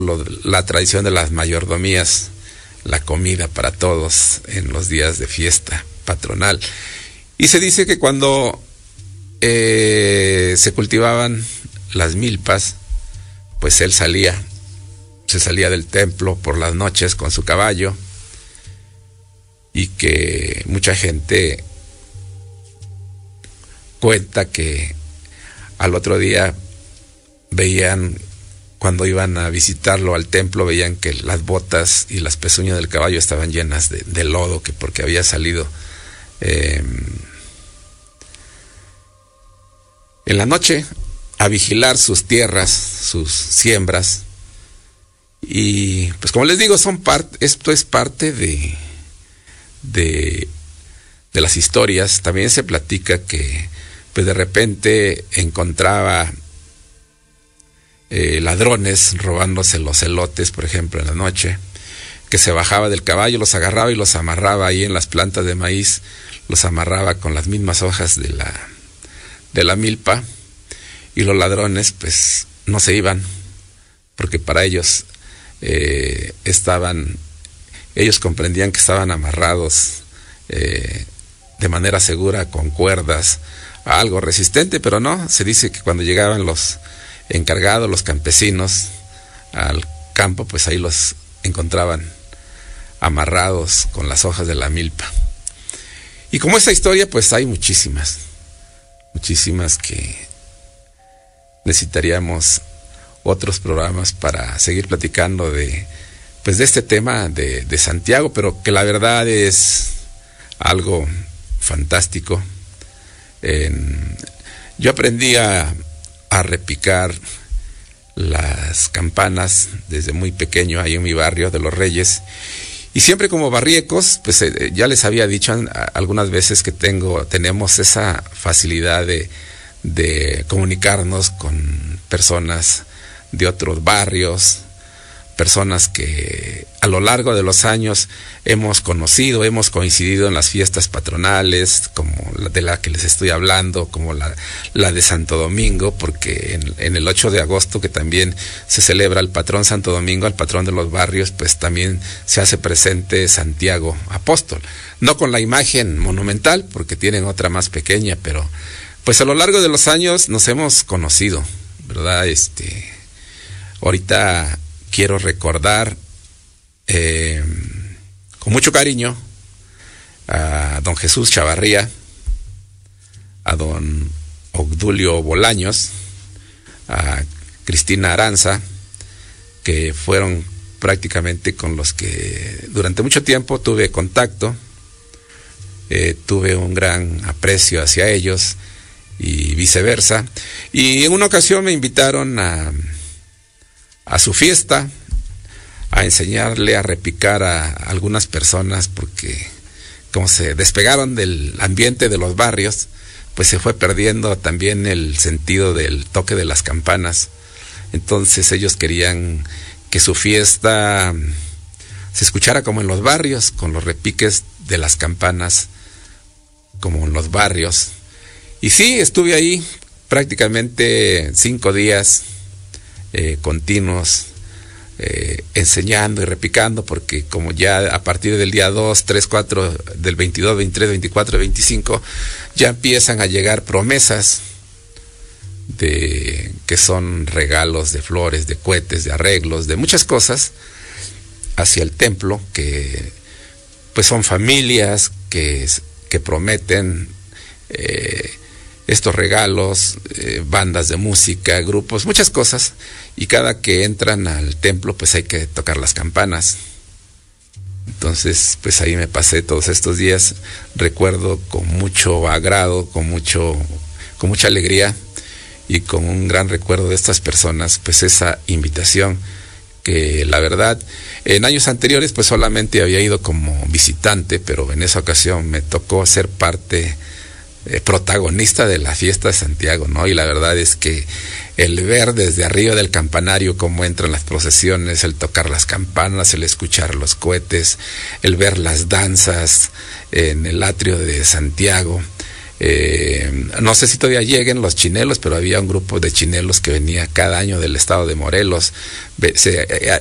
la tradición de las mayordomías, la comida para todos en los días de fiesta patronal. Y se dice que cuando se cultivaban las milpas, pues él se salía del templo por las noches con su caballo, y que mucha gente cuenta que al otro día veían, cuando iban a visitarlo al templo, veían que las botas y las pezuñas del caballo estaban llenas de lodo, que porque había salido en la noche a vigilar sus tierras, sus siembras. Y pues como les digo, esto es parte de las historias. También se platica que pues de repente encontraba ladrones robándose los elotes, por ejemplo, en la noche, que se bajaba del caballo, los agarraba y los amarraba ahí en las plantas de maíz, los amarraba con las mismas hojas de la milpa, y los ladrones pues no se iban, porque para ellos ellos comprendían que estaban amarrados de manera segura con cuerdas a algo resistente, pero no, se dice que cuando llegaban los encargados, los campesinos al campo, pues ahí los encontraban amarrados con las hojas de la milpa. Y como esta historia, pues hay muchísimas que necesitaríamos otros programas para seguir platicando de este tema de Santiago, pero que la verdad es algo fantástico. Yo aprendí a repicar las campanas desde muy pequeño ahí en mi barrio de Los Reyes, y siempre como barriecos, pues ya les había dicho algunas veces que tenemos esa facilidad de comunicarnos con personas de otros barrios, personas que a lo largo de los años hemos coincidido en las fiestas patronales, como de la que les estoy hablando, como la de Santo Domingo, porque en el 8 de agosto, que también se celebra el patrón Santo Domingo, el patrón de los barrios, pues también se hace presente Santiago Apóstol, no con la imagen monumental, porque tienen otra más pequeña, pero pues a lo largo de los años nos hemos conocido, ¿verdad? Ahorita quiero recordar con mucho cariño a don Jesús Chavarría, a don Obdulio Bolaños, a Cristina Aranza, que fueron prácticamente con los que durante mucho tiempo tuve contacto, tuve un gran aprecio hacia ellos y viceversa. Y en una ocasión me invitaron a su fiesta, a enseñarle a repicar a algunas personas, porque como se despegaron del ambiente de los barrios, pues se fue perdiendo también el sentido del toque de las campanas. Entonces ellos querían que su fiesta se escuchara como en los barrios, con los repiques de las campanas como en los barrios. Y sí, estuve ahí prácticamente 5 días continuos, enseñando y repicando, porque como ya a partir del día 2, 3, 4, del 22, 23, 24, 25, ya empiezan a llegar promesas que son regalos de flores, de cohetes, de arreglos, de muchas cosas hacia el templo, que pues son familias que prometen estos regalos, bandas de música, grupos, muchas cosas, y cada que entran al templo pues hay que tocar las campanas. Entonces pues ahí me pasé todos estos días, recuerdo con mucho agrado, con mucha alegría y con un gran recuerdo de estas personas, pues esa invitación que la verdad en años anteriores pues solamente había ido como visitante, pero en esa ocasión me tocó ser parte protagonista de la fiesta de Santiago, ¿no? Y la verdad es que el ver desde arriba del campanario cómo entran las procesiones, el tocar las campanas, el escuchar los cohetes, el ver las danzas en el atrio de Santiago, No sé si todavía lleguen los chinelos, pero había un grupo de chinelos que venía cada año del estado de Morelos.